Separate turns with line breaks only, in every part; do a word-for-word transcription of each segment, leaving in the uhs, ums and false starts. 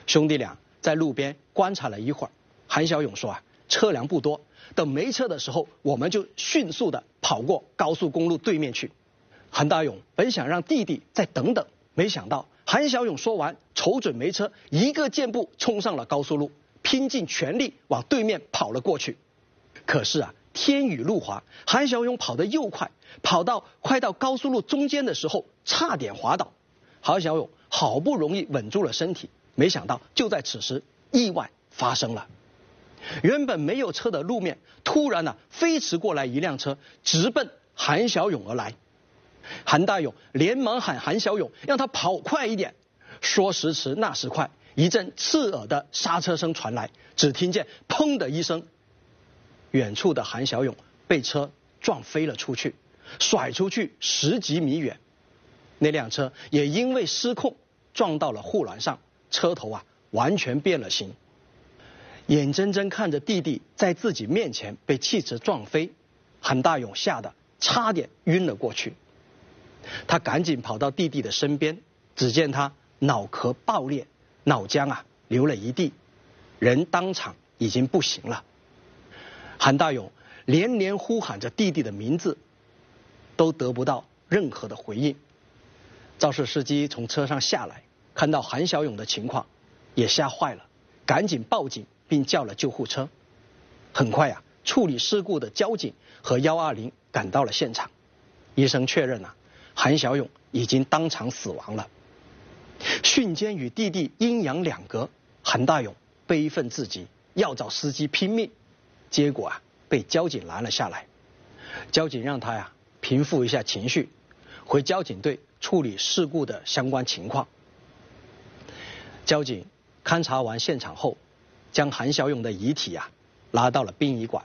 兄弟俩在路边观察了一会儿，韩小勇说啊，车辆不多，等没车的时候，我们就迅速的跑过高速公路对面去。韩大勇本想让弟弟再等等，没想到韩小勇说完，瞅准没车，一个箭步冲上了高速路，拼尽全力往对面跑了过去。可是啊，天雨路滑，韩小勇跑得又快，跑到快到高速路中间的时候，差点滑倒。韩小勇好不容易稳住了身体，没想到就在此时，意外发生了。原本没有车的路面，突然呢、啊、飞驰过来一辆车，直奔韩小勇而来。韩大勇连忙喊韩小勇让他跑快一点，说时迟那时快，一阵刺耳的刹车声传来，只听见砰的一声，远处的韩小勇被车撞飞了出去，甩出去十几米远。那辆车也因为失控撞到了护栏上，车头啊完全变了形。眼睁睁看着弟弟在自己面前被汽车撞飞，韩大勇吓得差点晕了过去。他赶紧跑到弟弟的身边，只见他脑壳爆裂，脑浆啊流了一地，人当场已经不行了。韩大勇连连呼喊着弟弟的名字，都得不到任何的回应。肇事司机从车上下来，看到韩小勇的情况，也吓坏了，赶紧报警并叫了救护车。很快啊，处理事故的交警和一二零赶到了现场，医生确认啊，韩小勇已经当场死亡了。瞬间与弟弟阴阳两隔，韩大勇悲愤至极，要找司机拼命，结果啊被交警拦了下来。交警让他呀平复一下情绪，回交警队处理事故的相关情况。交警勘察完现场后，将韩小勇的遗体啊拉到了殡仪馆。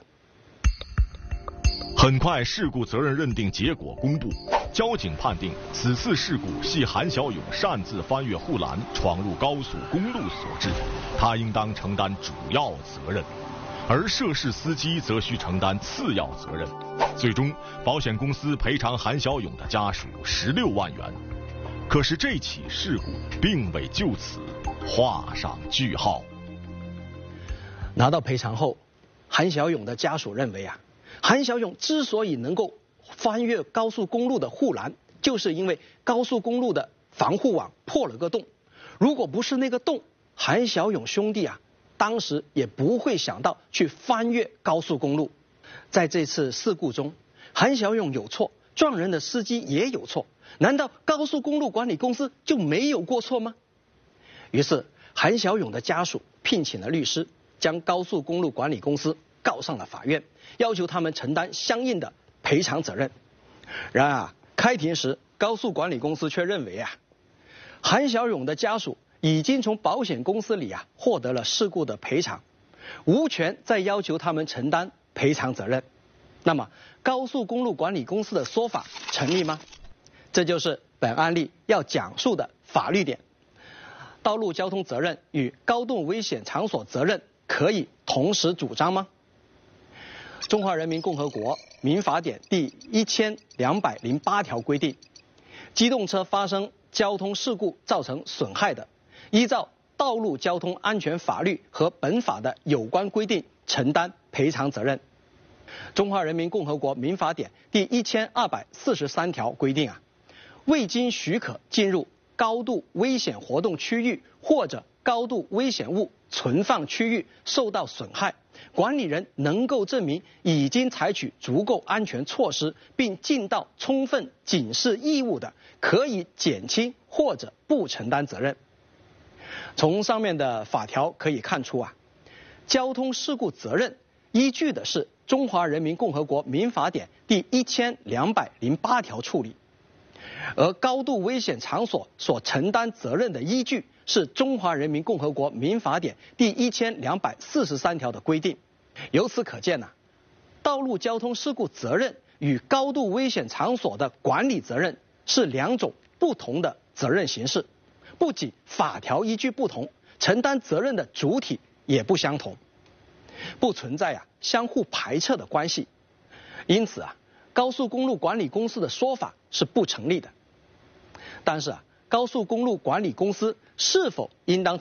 很快，事故责任认定结果公布，交警判定此次事故系韩小勇擅自翻越护栏闯入高速公路所致，他应当承担主要责任，而涉事司机则需承担次要责任。最终，保险公司赔偿韩小勇的家属十六万元。可是这起事故并未就此画上句号。
拿到赔偿后，韩小勇的家属认为啊，韩小勇之所以能够翻越高速公路的护栏，就是因为高速公路的防护网破了个洞。如果不是那个洞，韩小勇兄弟啊，当时也不会想到去翻越高速公路。在这次事故中，韩小勇有错，撞人的司机也有错，难道高速公路管理公司就没有过错吗？于是，韩小勇的家属聘请了律师，将高速公路管理公司告上了法院，要求他们承担相应的赔偿责任。然而啊，开庭时高速管理公司却认为啊，韩小勇的家属已经从保险公司里啊获得了事故的赔偿，无权再要求他们承担赔偿责任。那么，高速公路管理公司的说法成立吗？这就是本案例要讲述的法律点。道路交通责任与高度危险场所责任可以同时主张吗？中华人民共和国民法典第一千两百零八条规定，机动车发生交通事故造成损害的，依照道路交通安全法律和本法的有关规定承担赔偿责任。中华人民共和国民法典第一千二百四十三条规定啊，未经许可进入高度危险活动区域或者高度危险物存放区域受到损害，管理人能够证明已经采取足够安全措施并尽到充分警示义务的，可以减轻或者不承担责任。从上面的法条可以看出啊，交通事故责任依据的是中华人民共和国民法典第一千两百零八条处理，而高度危险场所所承担责任的依据是中华人民共和国民法典第一千两百四十三条的规定。由此可见呢、啊，道路交通事故责任与高度危险场所的管理责任是两种不同的责任形式，不仅法条依据不同，承担责任的主体也不相同，不存在啊相互排斥的关系。因此啊，高速公路管理公司的说法是不成立的。但是啊，高速公路管理公司是否应当